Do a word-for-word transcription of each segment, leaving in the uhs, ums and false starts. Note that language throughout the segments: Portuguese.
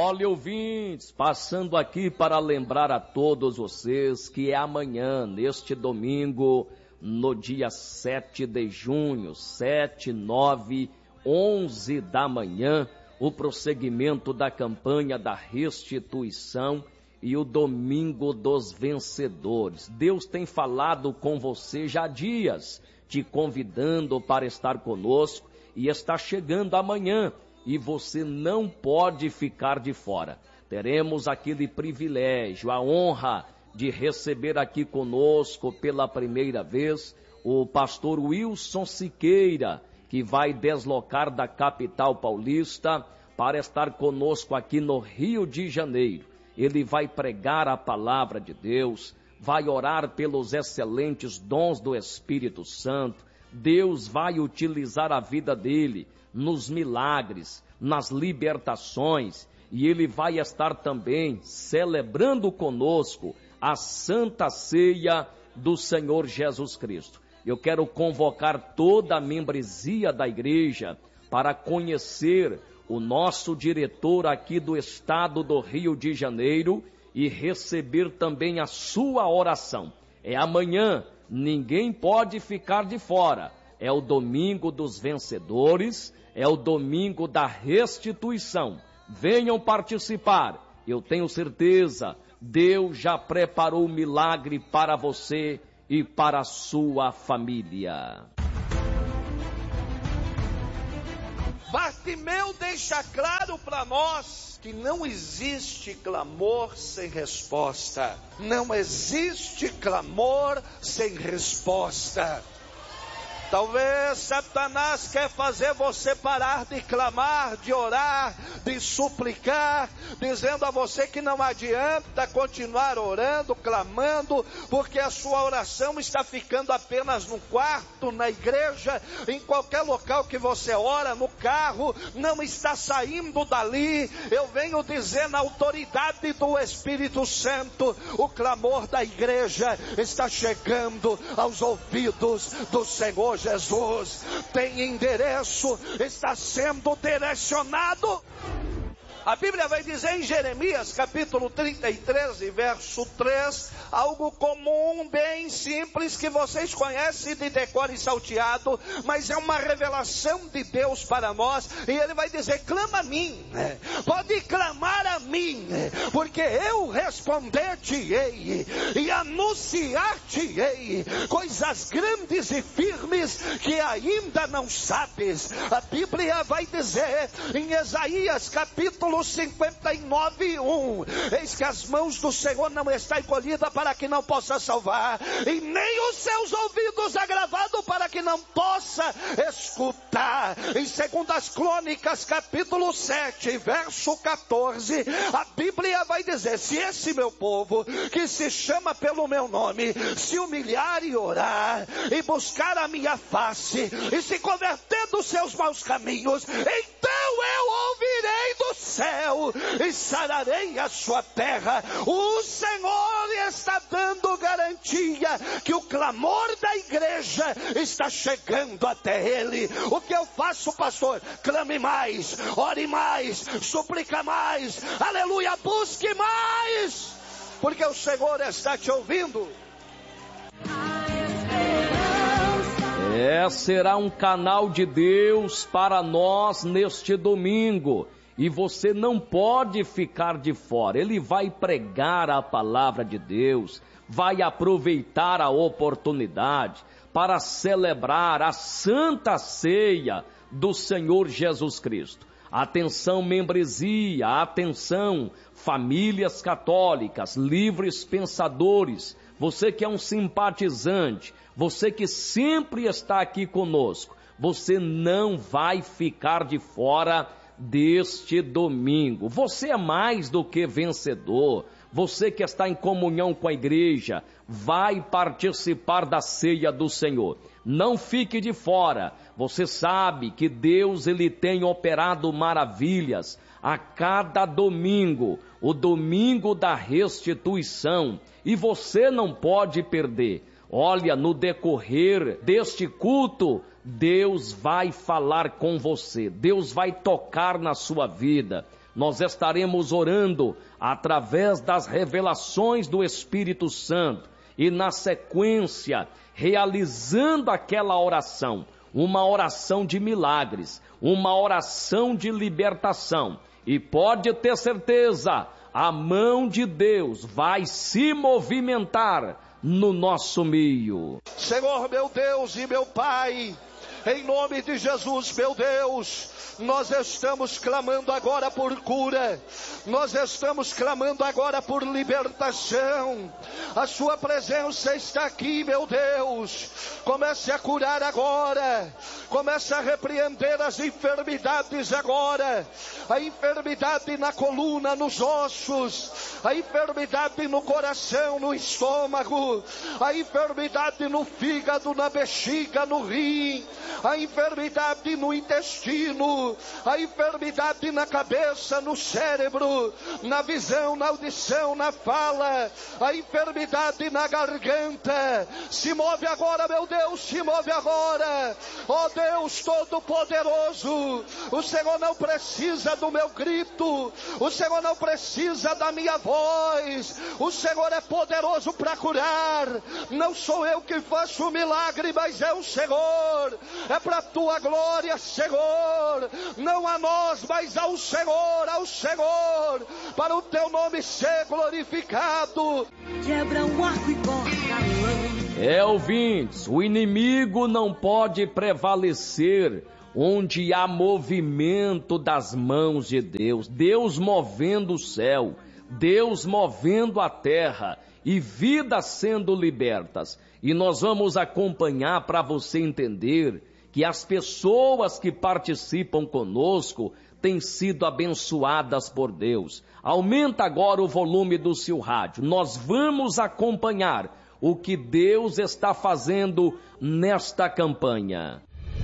Olha, ouvintes, passando aqui para lembrar a todos vocês que é amanhã, neste domingo, no dia sete de junho, sete, nove, onze da manhã, o prosseguimento da campanha da restituição e o Domingo dos Vencedores. Deus tem falado com você já há dias, te convidando para estar conosco, e está chegando amanhã, e você não pode ficar de fora. Teremos aquele privilégio, a honra de receber aqui conosco pela primeira vez o pastor Wilson Siqueira, que vai deslocar da capital paulista para estar conosco aqui no Rio de Janeiro. Ele vai pregar a palavra de Deus, vai orar pelos excelentes dons do Espírito Santo. Deus vai utilizar a vida dele nos milagres, nas libertações, e ele vai estar também celebrando conosco a Santa Ceia do Senhor Jesus Cristo. Eu quero convocar toda a membresia da igreja para conhecer o nosso diretor aqui do estado do Rio de Janeiro e receber também a sua oração. É amanhã, ninguém pode ficar de fora. É o Domingo dos Vencedores, é o Domingo da Restituição. Venham participar. Eu tenho certeza, Deus já preparou um milagre para você e para a sua família. Bartimeu deixa claro para nós que não existe clamor sem resposta. Não existe clamor sem resposta. Talvez Satanás quer fazer você parar de clamar, de orar, de suplicar, dizendo a você que não adianta continuar orando, clamando, porque a sua oração está ficando apenas no quarto, na igreja, em qualquer local que você ora, no carro, não está saindo dali. Eu venho dizer na autoridade do Espírito Santo, o clamor da igreja está chegando aos ouvidos do Senhor Jesus, tem endereço, está sendo direcionado. A Bíblia vai dizer em Jeremias capítulo trinta e três, verso três, algo comum, bem simples, que vocês conhecem de decor e salteado, mas é uma revelação de Deus para nós, e ele vai dizer: clama a mim, pode clamar a mim, porque eu responder-te-ei, e anunciar-te-ei coisas grandes e firmes que ainda não sabes. A Bíblia vai dizer em Isaías capítulo cinquenta e nove, um, eis que as mãos do Senhor não estão encolhidas para que não possa salvar, e nem os seus ouvidos agravados para que não possa escutar. Em Segundas Crônicas capítulo sete, verso quatorze, a Bíblia vai dizer: se esse meu povo, que se chama pelo meu nome, se humilhar e orar, e buscar a minha face, e se converter dos seus maus caminhos, então eu ouvirei do céu e sararei a sua terra. O Senhor está dando garantia que o clamor da igreja está chegando até ele. O que eu faço, pastor? Clame mais, ore mais, suplica mais, aleluia, busque mais, porque o Senhor está te ouvindo. É, será um canal de Deus para nós neste domingo. E você não pode ficar de fora. Ele vai pregar a palavra de Deus, vai aproveitar a oportunidade para celebrar a Santa Ceia do Senhor Jesus Cristo. Atenção, membresia, atenção, famílias católicas, livres pensadores, você que é um simpatizante, você que sempre está aqui conosco, você não vai ficar de fora deste domingo. Você é mais do que vencedor. Você que está em comunhão com a igreja, vai participar da ceia do Senhor. Não fique de fora. Você sabe que Deus ele tem operado maravilhas a cada domingo, o domingo da restituição, e você não pode perder. Olha, no decorrer deste culto, Deus vai falar com você, Deus vai tocar na sua vida, nós estaremos orando através das revelações do Espírito Santo e, na sequência, realizando aquela oração, uma oração de milagres, uma oração de libertação. E pode ter certeza, a mão de Deus vai se movimentar no nosso meio. Senhor, meu Deus e meu Pai, em nome de Jesus, meu Deus, nós estamos clamando agora por cura, nós estamos clamando agora por libertação. A sua presença está aqui, meu Deus. Comece a curar agora, comece a repreender as enfermidades agora, a enfermidade na coluna, nos ossos, a enfermidade no coração, no estômago, a enfermidade no fígado, na bexiga, no rim, a enfermidade no intestino, a enfermidade na cabeça, no cérebro, na visão, na audição, na fala, a enfermidade na garganta. Se move agora, meu Deus, se move agora. Ó Deus Todo-Poderoso, o Senhor não precisa do meu grito, o Senhor não precisa da minha voz, o Senhor é poderoso para curar. Não sou eu que faço o milagre, mas é o Senhor. É para a tua glória, Senhor. Não a nós, mas ao Senhor, ao Senhor, para o teu nome ser glorificado. Quebra um arco e corta a lã. É, ouvintes, o inimigo não pode prevalecer onde há movimento das mãos de Deus. Deus movendo o céu, Deus movendo a terra e vidas sendo libertas. E nós vamos acompanhar para você entender que as pessoas que participam conosco têm sido abençoadas por Deus. Aumenta agora o volume do seu rádio. Nós vamos acompanhar o que Deus está fazendo nesta campanha.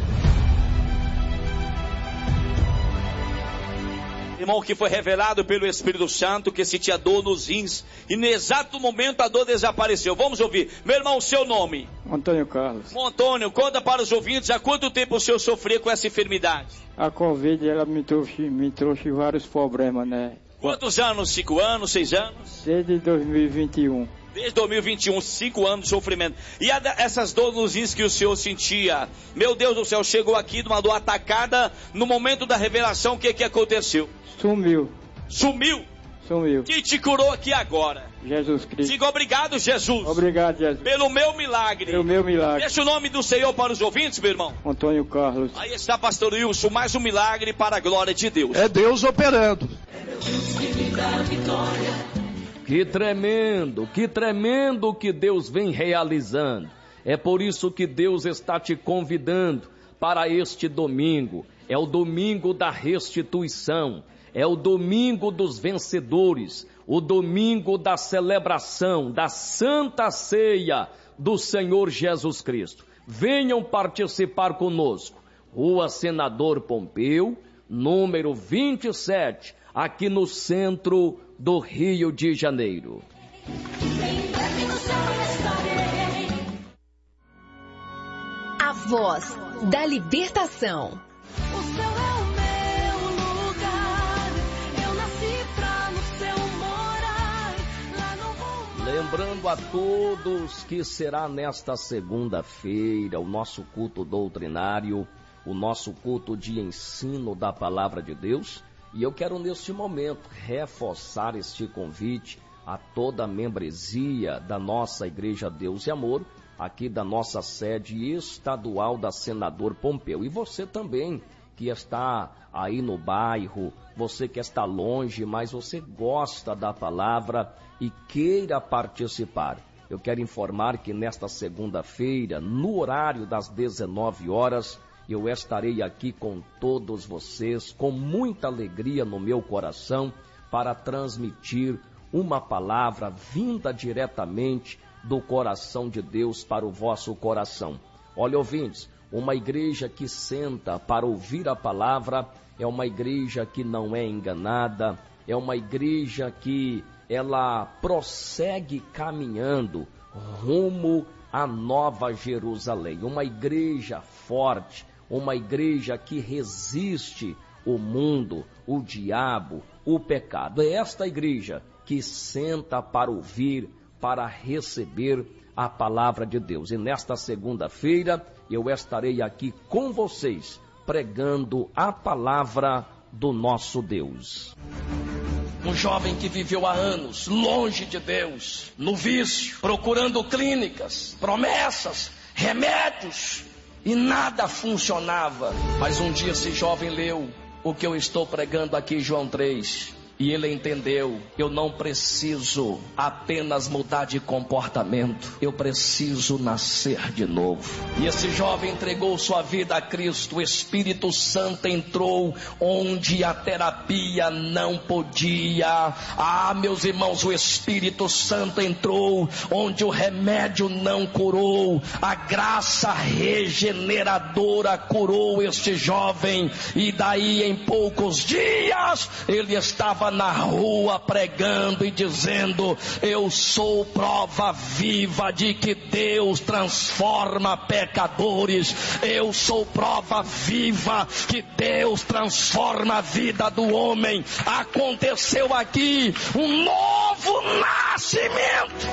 Irmão, que foi revelado pelo Espírito Santo que sentia dor nos rins e no exato momento a dor desapareceu. Vamos ouvir. Meu irmão, seu nome? Antônio Carlos. Antônio, conta para os ouvintes há quanto tempo o senhor sofria com essa enfermidade? A Covid, ela me trouxe, me trouxe vários problemas, né? Quantos anos? Cinco anos? Seis anos? Desde dois mil e vinte e um. Desde dois mil e vinte e um, cinco anos de sofrimento. E a, essas dores nos rins que o senhor sentia, meu Deus do céu, chegou aqui numa dor atacada, no momento da revelação, o que que aconteceu? Sumiu. Sumiu? Sumiu. Quem te curou aqui agora? Jesus Cristo. Diga obrigado, Jesus. Obrigado, Jesus. Pelo meu milagre. Pelo meu milagre. Deixa o nome do Senhor para os ouvintes, meu irmão. Antônio Carlos. Aí está, pastor Wilson, mais um milagre para a glória de Deus. É Deus operando. É meu Deus que me dá a vitória. Que tremendo, que tremendo que Deus vem realizando. É por isso que Deus está te convidando para este domingo. É o domingo da restituição. É o domingo dos vencedores, o domingo da celebração, da Santa Ceia do Senhor Jesus Cristo. Venham participar conosco. Rua Senador Pompeu, número vinte e sete, aqui no centro do Rio de Janeiro. A voz da libertação. O céu é o meu lugar. Eu nasci pra no céu morar. Lá não vou mais. Lembrando a todos que será nesta segunda-feira o nosso culto doutrinário, o nosso culto de ensino da palavra de Deus. E eu quero neste momento reforçar este convite a toda a membresia da nossa Igreja Deus e Amor, aqui da nossa sede estadual da Senador Pompeu. E você também que está aí no bairro, você que está longe, mas você gosta da palavra e queira participar. Eu quero informar que nesta segunda-feira, no horário das dezenove horas, eu estarei aqui com todos vocês, com muita alegria no meu coração, para transmitir uma palavra vinda diretamente do coração de Deus para o vosso coração. Olha, ouvintes, uma igreja que senta para ouvir a palavra é uma igreja que não é enganada, é uma igreja que ela prossegue caminhando rumo à Nova Jerusalém, uma igreja forte, uma igreja que resiste o mundo, o diabo, o pecado. É esta igreja que senta para ouvir, para receber a palavra de Deus. E nesta segunda-feira eu estarei aqui com vocês, pregando a palavra do nosso Deus. Um jovem que viveu há anos longe de Deus, no vício, procurando clínicas, promessas, remédios, e nada funcionava. Mas um dia esse jovem leu o que eu estou pregando aqui em João três. E ele entendeu, eu não preciso apenas mudar de comportamento, eu preciso nascer de novo. E esse jovem entregou sua vida a Cristo, o Espírito Santo entrou onde a terapia não podia. Ah, meus irmãos, o Espírito Santo entrou onde o remédio não curou. A graça regeneradora curou este jovem, e daí em poucos dias ele estava na rua pregando e dizendo: eu sou prova viva de que Deus transforma pecadores, eu sou prova viva que Deus transforma a vida do homem. Aconteceu aqui um novo nascimento.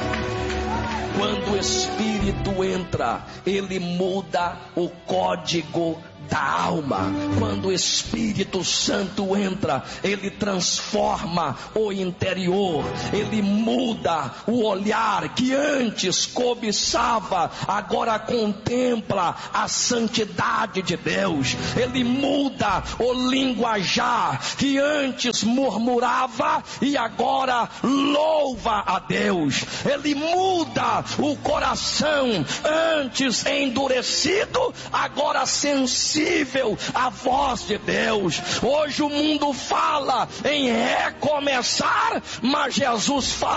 Quando o Espírito entra, ele muda o código da alma. Quando o Espírito Santo entra, ele transforma o interior, ele muda o olhar que antes cobiçava, agora contempla a santidade de Deus. Ele muda o linguajar que antes murmurava e agora louva a Deus. Ele muda o coração antes endurecido, agora sensível a voz de Deus. Hoje o mundo fala em recomeçar, mas Jesus fala